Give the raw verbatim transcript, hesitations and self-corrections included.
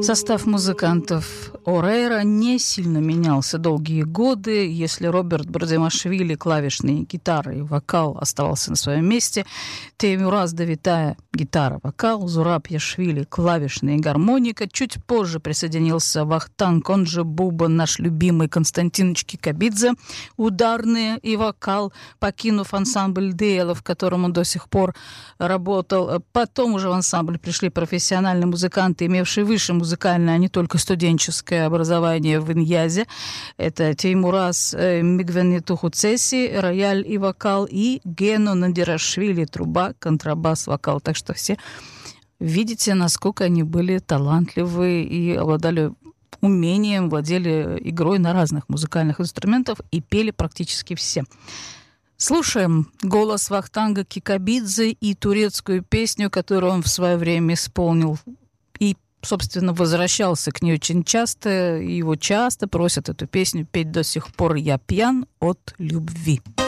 Состав музыкантов Орейро не сильно менялся долгие годы. Если Роберт Бардемашвили, клавишные гитары и вокал, оставался на своем месте, Теймураз Давитая, гитара, вокал, Зураб Яшвили, клавишные и гармоника. Чуть позже присоединился Вахтанг, он же Бубон, наш любимый Константинович Кикабидзе, ударные и вокал, покинув ансамбль Дейла, в котором он до сих пор работал. Потом уже в ансамбль пришли профессиональные музыканты, имевшие высшее музыкальное, а не только студенческое образование в Иньязе. Это Теймураз Мигвенетуху Цеси, рояль и вокал, и Гено Надирашвили, труба, контрабас, вокал. Так что все видите, насколько они были талантливы и обладали умением, владели игрой на разных музыкальных инструментах и пели практически все. Слушаем голос Вахтанга Кикабидзе и турецкую песню, которую он в свое время исполнил и, собственно, возвращался к ней очень часто. Его часто просят эту песню петь до сих пор. «Я пьян от любви».